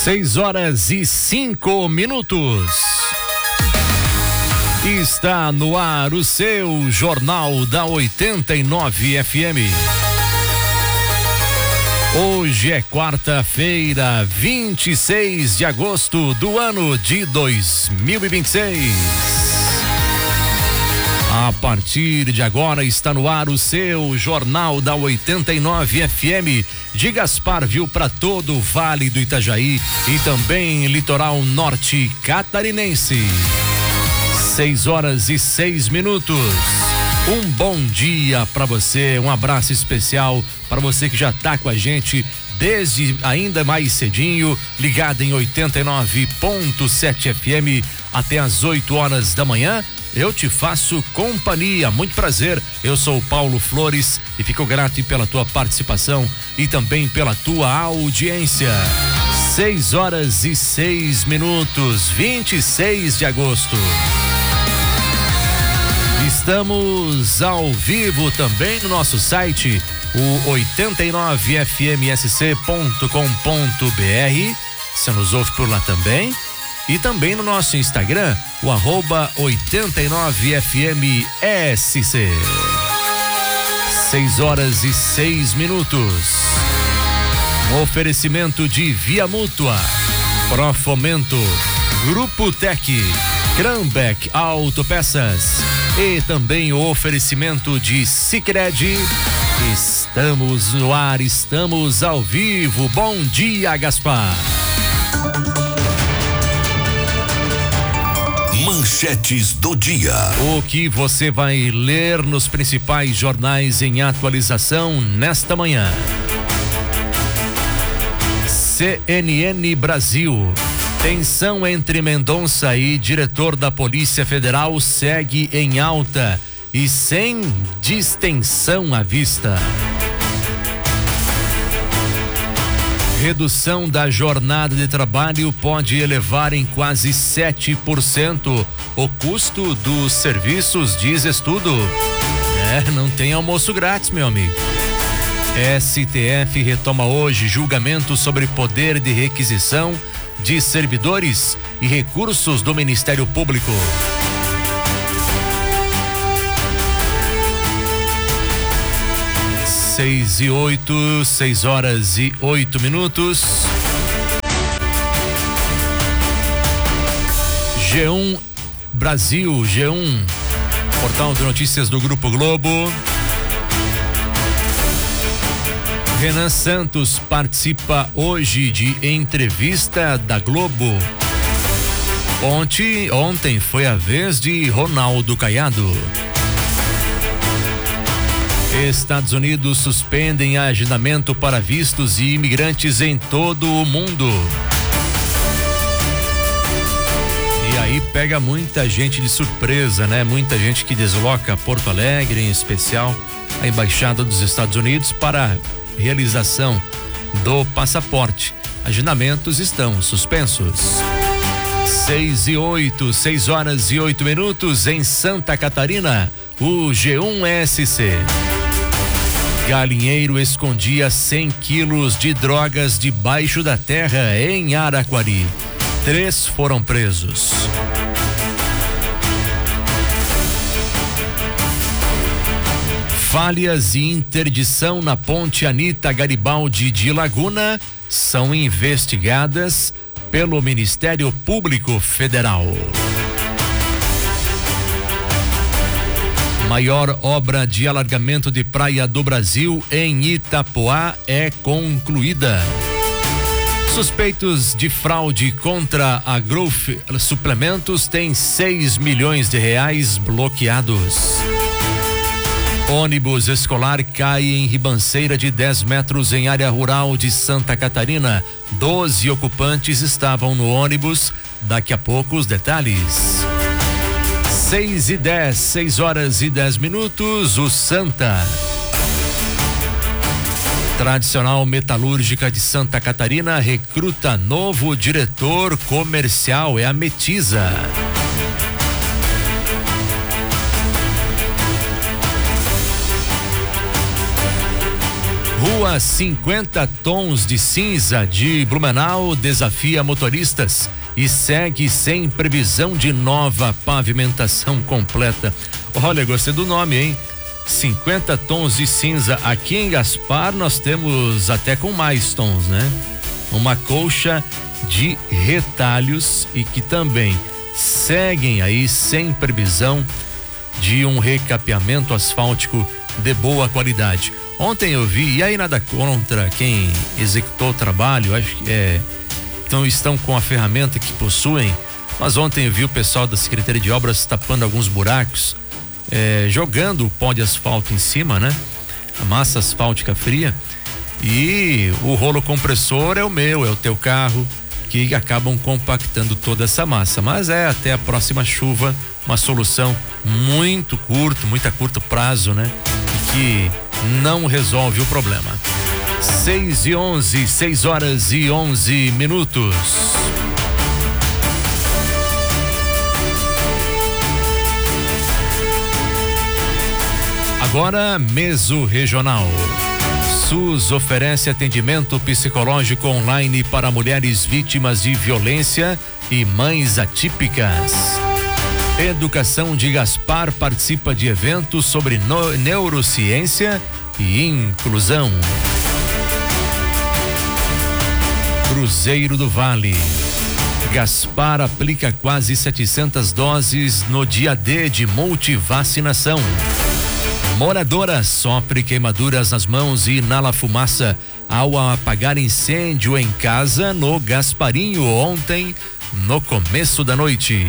6:05. Está no ar o seu Jornal da 89 FM. Hoje é quarta-feira, 26 de agosto do ano de 2026. A partir de agora está no ar o seu Jornal da 89 FM de Gaspar, viu, para todo o Vale do Itajaí e também litoral norte catarinense. 6:06. Um bom dia para você, um abraço especial para você que já tá com a gente desde ainda mais cedinho, ligado em 89.7 FM até às 8 horas da manhã. Eu te faço companhia, muito prazer. Eu sou o Paulo Flores e fico grato pela tua participação e também pela tua audiência. 6:06, 26 de agosto. Estamos ao vivo também no nosso site, o 89fmsc.com.br. Você nos ouve por lá também. E também no nosso Instagram, o @89fmsc. 6:06. Um oferecimento de Via Mútua, Profomento, Grupo Tec, Cranbeck Autopeças e também o oferecimento de Sicredi. Estamos no ar, estamos ao vivo. Bom dia, Gaspar. Manchetes do dia. O que você vai ler nos principais jornais em atualização nesta manhã? CNN Brasil. Tensão entre Mendonça e diretor da Polícia Federal segue em alta e sem distensão à vista. Redução da jornada de trabalho pode elevar em quase 7% o custo dos serviços, diz estudo. Não tem almoço grátis, meu amigo. STF retoma hoje julgamento sobre poder de requisição de servidores e recursos do Ministério Público. 6:08. G1 Brasil, G1, portal de notícias do Grupo Globo. Renan Santos participa hoje de entrevista da Globo. Ontem foi a vez de Ronaldo Caiado. Estados Unidos suspendem agendamento para vistos e imigrantes em todo o mundo. E aí pega muita gente de surpresa, né? Muita gente que desloca Porto Alegre, em especial a Embaixada dos Estados Unidos, para realização do passaporte. Agendamentos estão suspensos. 6:08 em Santa Catarina, o G1SC. Galinheiro escondia 100 quilos de drogas debaixo da terra em Araquari. 3 foram presos. Falhas e interdição na ponte Anita Garibaldi de Laguna são investigadas pelo Ministério Público Federal. Maior obra de alargamento de praia do Brasil em Itapoá é concluída. Suspeitos de fraude contra a Growth Suplementos têm 6 milhões de reais bloqueados. Ônibus escolar cai em ribanceira de 10 metros em área rural de Santa Catarina. 12 ocupantes estavam no ônibus. Daqui a pouco os detalhes. 6:10, o Santa. Tradicional Metalúrgica de Santa Catarina recruta novo diretor comercial, é a Metisa. Rua 50 Tons de Cinza de Blumenau desafia motoristas e segue sem previsão de nova pavimentação completa. Olha, gostei do nome, hein? 50 tons de cinza. Aqui em Gaspar nós temos até com mais tons, né? Uma colcha de retalhos e que também seguem aí sem previsão de um recapeamento asfáltico de boa qualidade. Ontem eu vi, e aí nada contra quem executou o trabalho, acho que estão com a ferramenta que possuem, mas ontem eu vi o pessoal da Secretaria de Obras tapando alguns buracos, jogando o pó de asfalto em cima, né? A massa asfáltica fria, e o rolo compressor é o meu, é o teu carro, que acabam compactando toda essa massa, mas até a próxima chuva, uma solução muito curto prazo, né? E que não resolve o problema. 6:11, 6h11. Agora, Meso Regional. SUS oferece atendimento psicológico online para mulheres vítimas de violência e mães atípicas. Educação de Gaspar participa de eventos sobre neurociência e inclusão. Cruzeiro do Vale. Gaspar aplica quase 700 doses no dia D de multivacinação. Moradora sofre queimaduras nas mãos e inala fumaça ao apagar incêndio em casa no Gasparinho ontem, no começo da noite.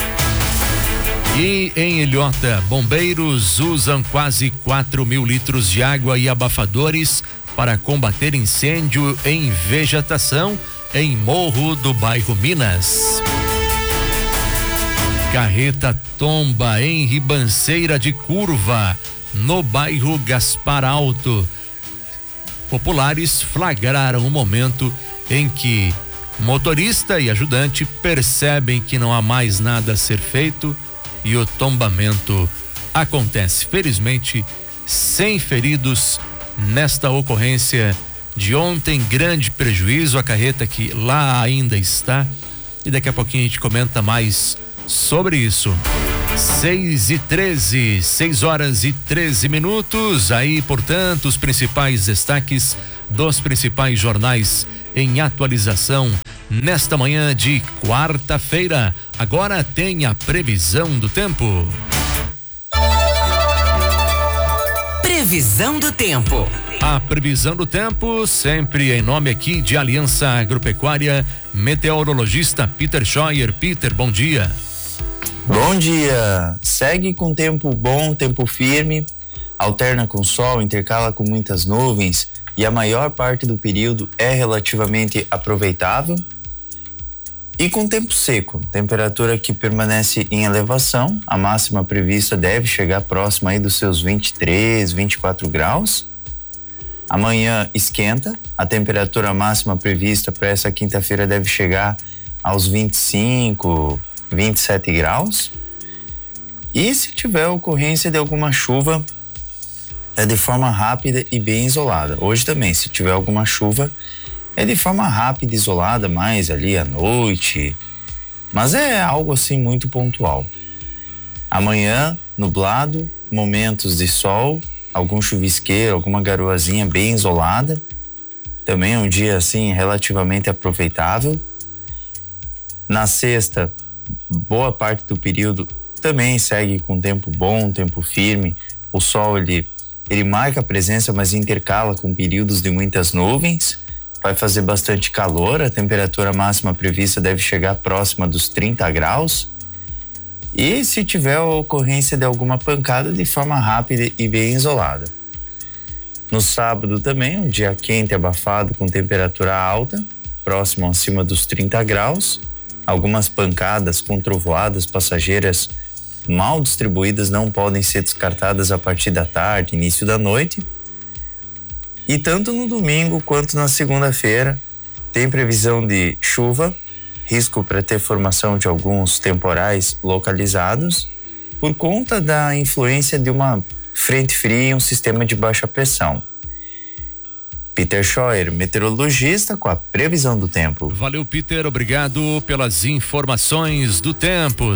E em Ilhota, bombeiros usam quase 4.000 litros de água e abafadores para combater incêndio em vegetação em Morro do Bairro Minas. Carreta tomba em Ribanceira de Curva, no bairro Gaspar Alto. Populares flagraram o momento em que motorista e ajudante percebem que não há mais nada a ser feito e o tombamento acontece. Felizmente, sem feridos nesta ocorrência de ontem. Grande prejuízo, a carreta que lá ainda está, e daqui a pouquinho a gente comenta mais sobre isso. 6:13, 6h13. Aí, portanto, os principais destaques dos principais jornais em atualização nesta manhã de quarta-feira. Agora tem a previsão do tempo. Previsão do tempo. A previsão do tempo, sempre em nome aqui de Aliança Agropecuária, meteorologista Peter Scheuer. Peter, bom dia. Bom dia. Segue com tempo bom, tempo firme, alterna com sol, intercala com muitas nuvens e a maior parte do período é relativamente aproveitável. E com tempo seco, temperatura que permanece em elevação, a máxima prevista deve chegar próxima aí dos seus 23, 24 graus. Amanhã esquenta, a temperatura máxima prevista para essa quinta-feira deve chegar aos 25, 27 graus. E se tiver ocorrência de alguma chuva, é de forma rápida e bem isolada. Hoje também, se tiver alguma chuva, é de forma rápida e isolada, mais ali à noite, mas é algo assim muito pontual. Amanhã, nublado, momentos de sol, algum chuvisqueiro, alguma garoazinha bem isolada. Também um dia assim relativamente aproveitável. Na sexta, boa parte do período também segue com tempo bom, tempo firme. O sol ele marca a presença, mas intercala com períodos de muitas nuvens. Vai fazer bastante calor, a temperatura máxima prevista deve chegar próxima dos 30 graus. E se tiver a ocorrência de alguma pancada, de forma rápida e bem isolada. No sábado também, um dia quente, abafado, com temperatura alta, próximo acima dos 30 graus. Algumas pancadas com trovoadas passageiras mal distribuídas não podem ser descartadas a partir da tarde, início da noite. E tanto no domingo quanto na segunda-feira tem previsão de chuva, risco para ter formação de alguns temporais localizados por conta da influência de uma frente fria e um sistema de baixa pressão. Peter Scheuer, meteorologista, com a previsão do tempo. Valeu, Peter, obrigado pelas informações do tempo.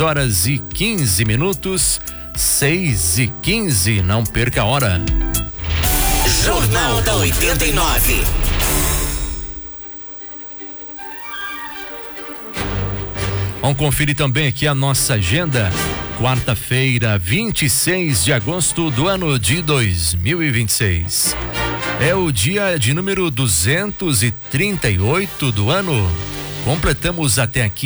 6h15, 6h15, não perca a hora. Jornal da 89. Vamos conferir também aqui a nossa agenda. Quarta-feira, 26 de agosto do ano de 2026. É o dia de número 238 do ano. Completamos até aqui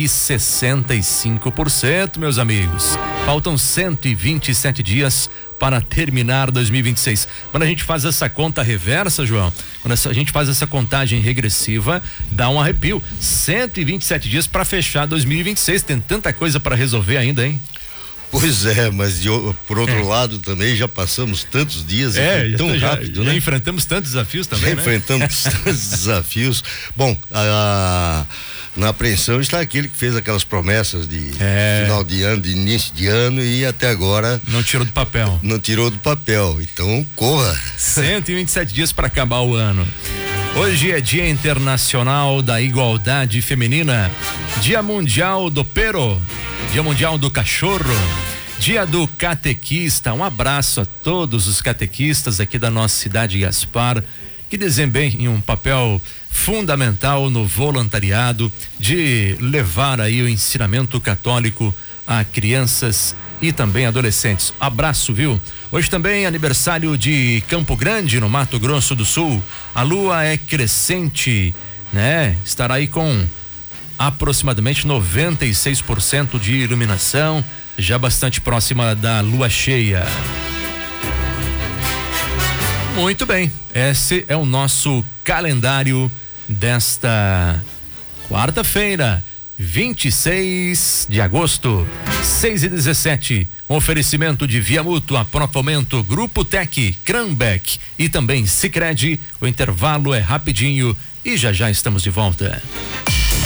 65%, meus amigos. Faltam 127 dias para terminar 2026. Quando a gente faz essa conta reversa, João, quando a gente faz essa contagem regressiva, dá um arrepio. 127 dias para fechar 2026. Tem tanta coisa para resolver ainda, hein? Pois é, mas por outro lado também já passamos tantos dias tão rápido, né? Já enfrentamos tantos desafios também, né? Enfrentamos tantos desafios. Bom, na apreensão está aquele que fez aquelas promessas de final de ano, de início de ano, e até agora não tirou do papel. Não tirou do papel, então corra. 127 dias para acabar o ano. Hoje é Dia Internacional da Igualdade Feminina, Dia Mundial do Pero, Dia Mundial do Cachorro, Dia do Catequista. Um abraço a todos os catequistas aqui da nossa cidade Gaspar, que desempenham um papel fundamental no voluntariado de levar aí o ensinamento católico a crianças e também adolescentes. Abraço, viu? Hoje também é aniversário de Campo Grande, no Mato Grosso do Sul. A lua é crescente, né? Estará aí com aproximadamente 96% de iluminação, já bastante próxima da lua cheia. Muito bem, esse é o nosso calendário desta quarta-feira, 26 de agosto, 6h17. Oferecimento de Via Mútua, Profomento, Grupo Tec, Cranbeck e também Sicredi. O intervalo é rapidinho e já estamos de volta.